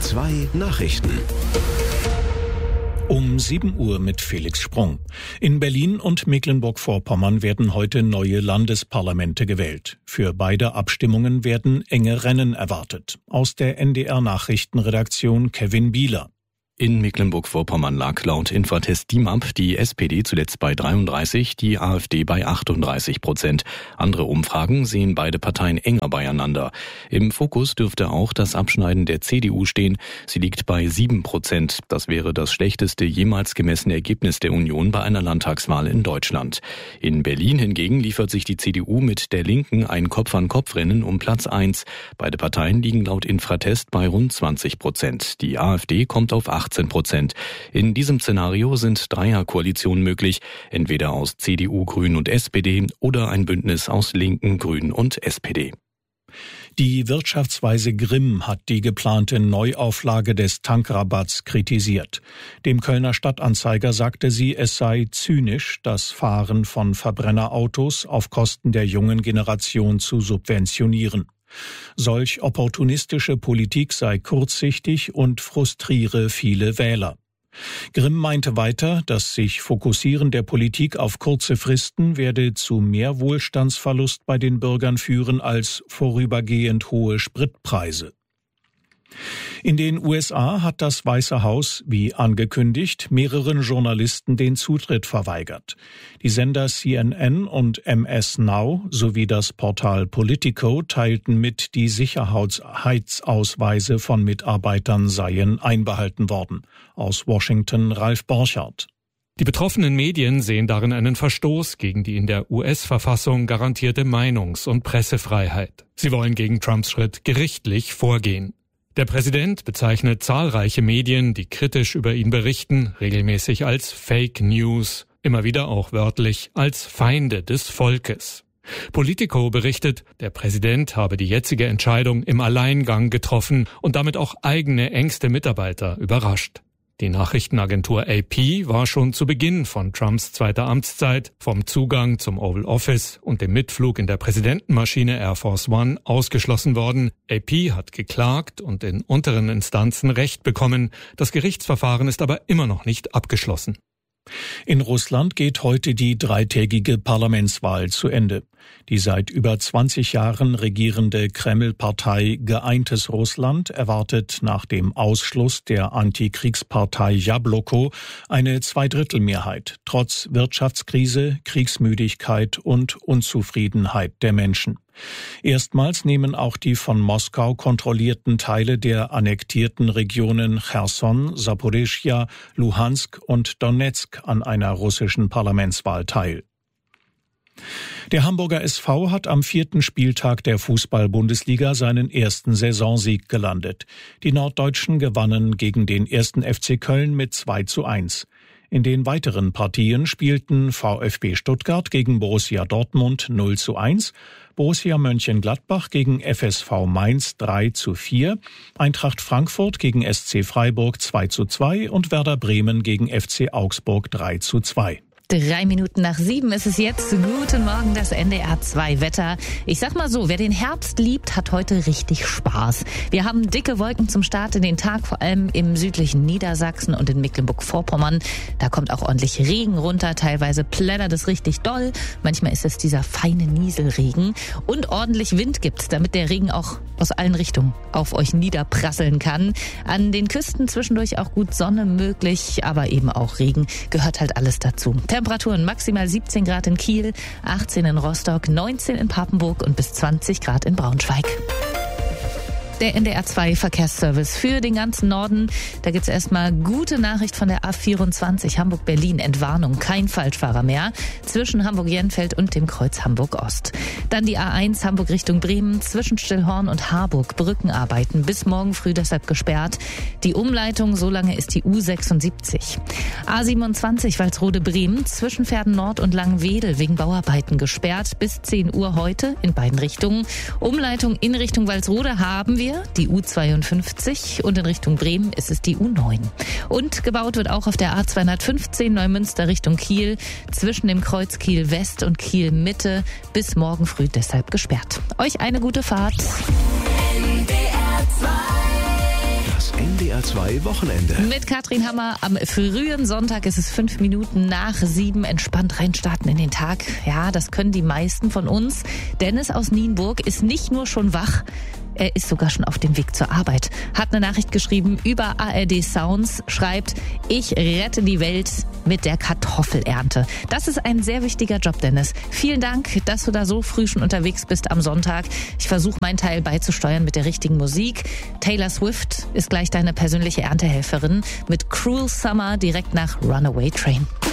2 Nachrichten. Um 7 Uhr mit Felix Sprung. In Berlin und Mecklenburg-Vorpommern werden heute neue Landesparlamente gewählt. Für beide Abstimmungen werden enge Rennen erwartet. Aus der NDR-Nachrichtenredaktion Kevin Bieler. In Mecklenburg-Vorpommern lag laut Infratest DIMAP die SPD zuletzt bei 33, die AfD bei 38%. Andere Umfragen sehen beide Parteien enger beieinander. Im Fokus dürfte auch das Abschneiden der CDU stehen. Sie liegt bei 7%. Das wäre das schlechteste jemals gemessene Ergebnis der Union bei einer Landtagswahl in Deutschland. In Berlin hingegen liefert sich die CDU mit der Linken ein Kopf-an-Kopf-Rennen um Platz 1. Beide Parteien liegen laut Infratest bei rund 20%. Die AfD kommt auf 18%. In diesem Szenario sind Dreierkoalitionen möglich, entweder aus CDU, Grünen und SPD oder ein Bündnis aus Linken, Grünen und SPD. Die Wirtschaftsweise Grimm hat die geplante Neuauflage des Tankrabatts kritisiert. Dem Kölner Stadtanzeiger sagte sie, es sei zynisch, das Fahren von Verbrennerautos auf Kosten der jungen Generation zu subventionieren. Solch opportunistische Politik sei kurzsichtig und frustriere viele Wähler. Grimm meinte weiter, das sich Fokussieren der Politik auf kurze Fristen werde zu mehr Wohlstandsverlust bei den Bürgern führen als vorübergehend hohe Spritpreise. In den USA hat das Weiße Haus, wie angekündigt, mehreren Journalisten den Zutritt verweigert. Die Sender CNN und MS Now sowie das Portal Politico teilten mit, die Sicherheitsausweise von Mitarbeitern seien einbehalten worden. Aus Washington Ralf Borchardt. Die betroffenen Medien sehen darin einen Verstoß gegen die in der US-Verfassung garantierte Meinungs- und Pressefreiheit. Sie wollen gegen Trumps Schritt gerichtlich vorgehen. Der Präsident bezeichnet zahlreiche Medien, die kritisch über ihn berichten, regelmäßig als Fake News, immer wieder auch wörtlich als Feinde des Volkes. Politico berichtet, der Präsident habe die jetzige Entscheidung im Alleingang getroffen und damit auch eigene engste Mitarbeiter überrascht. Die Nachrichtenagentur AP war schon zu Beginn von Trumps zweiter Amtszeit vom Zugang zum Oval Office und dem Mitflug in der Präsidentenmaschine Air Force One ausgeschlossen worden. AP hat geklagt und in unteren Instanzen Recht bekommen. Das Gerichtsverfahren ist aber immer noch nicht abgeschlossen. In Russland geht heute die dreitägige Parlamentswahl zu Ende. Die seit über 20 Jahren regierende Kreml-Partei Geeintes Russland erwartet nach dem Ausschluss der Antikriegspartei Jabloko eine Zweidrittelmehrheit, trotz Wirtschaftskrise, Kriegsmüdigkeit und Unzufriedenheit der Menschen. Erstmals nehmen auch die von Moskau kontrollierten Teile der annektierten Regionen Cherson, Saporischschja, Luhansk und Donezk an einer russischen Parlamentswahl teil. Der Hamburger SV hat am 4. Spieltag der Fußball-Bundesliga seinen ersten Saisonsieg gelandet. Die Norddeutschen gewannen gegen den 1. FC Köln mit 2:1. In den weiteren Partien spielten VfB Stuttgart gegen Borussia Dortmund 0:1, Borussia Mönchengladbach gegen FSV Mainz 3:4, Eintracht Frankfurt gegen SC Freiburg 2:2 und Werder Bremen gegen FC Augsburg 3:2. 3 Minuten nach 7 ist es jetzt. Guten Morgen, das NDR 2 Wetter. Ich sag mal so, wer den Herbst liebt, hat heute richtig Spaß. Wir haben dicke Wolken zum Start in den Tag, vor allem im südlichen Niedersachsen und in Mecklenburg-Vorpommern. Da kommt auch ordentlich Regen runter, teilweise plättert es richtig doll. Manchmal ist es dieser feine Nieselregen. Und ordentlich Wind gibt's, damit der Regen auch aus allen Richtungen auf euch niederprasseln kann. An den Küsten zwischendurch auch gut Sonne möglich, aber eben auch Regen. Gehört halt alles dazu. Temperaturen maximal 17 Grad in Kiel, 18 in Rostock, 19 in Papenburg und bis 20 Grad in Braunschweig. Der NDR 2 Verkehrsservice für den ganzen Norden. Da gibt's erstmal gute Nachricht von der A24 Hamburg-Berlin. Entwarnung, kein Falschfahrer mehr zwischen Hamburg-Jenfeld und dem Kreuz Hamburg-Ost. Dann die A1 Hamburg Richtung Bremen zwischen Stillhorn und Harburg. Brückenarbeiten bis morgen früh deshalb gesperrt. Die Umleitung, so lange ist die U76. A27 Walsrode-Bremen zwischen Verden Nord und Langwedel wegen Bauarbeiten gesperrt. Bis 10 Uhr heute in beiden Richtungen. Umleitung in Richtung Walsrode haben wir die U52 und in Richtung Bremen ist es die U9. Und gebaut wird auch auf der A215 Neumünster Richtung Kiel zwischen dem Kreuz Kiel West und Kiel Mitte bis morgen früh deshalb gesperrt. Euch eine gute Fahrt. Das NDR SWR2 Wochenende. Mit Katrin Hammer am frühen Sonntag ist es 5 Minuten nach 7. Entspannt reinstarten in den Tag. Ja, das können die meisten von uns. Dennis aus Nienburg ist nicht nur schon wach, er ist sogar schon auf dem Weg zur Arbeit. Hat eine Nachricht geschrieben über ARD Sounds, schreibt: Ich rette die Welt mit der Kartoffelernte. Das ist ein sehr wichtiger Job, Dennis. Vielen Dank, dass du da so früh schon unterwegs bist am Sonntag. Ich versuche meinen Teil beizusteuern mit der richtigen Musik. Taylor Swift ist gleich deine persönliche Erntehelferin mit Cruel Summer direkt nach Runaway Train.